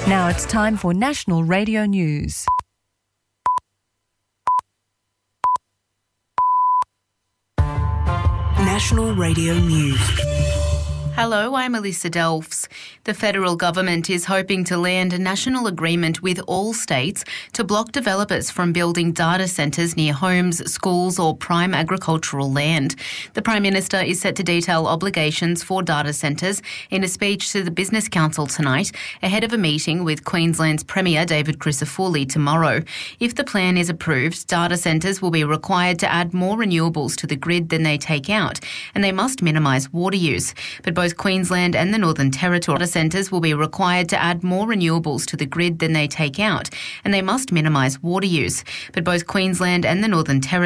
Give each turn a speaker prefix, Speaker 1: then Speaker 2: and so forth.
Speaker 1: Now it's time for National Radio News.
Speaker 2: National Radio News.
Speaker 3: Hello, I'm Alyssa Delfs. The federal government is hoping to land a national agreement with all states to block developers from building data centres near homes, schools or prime agricultural land. The Prime Minister is set to detail obligations for data centres in a speech to the Business Council tonight, ahead of a meeting with Queensland's Premier David Crisafulli tomorrow. If the plan is approved, data centres will be required to add more renewables to the grid than they take out, and they must minimise water use. But both Queensland and the Northern Territory data centres will be required to add more renewables to the grid than they take out, and they must minimise water use. But both Queensland and the Northern Territory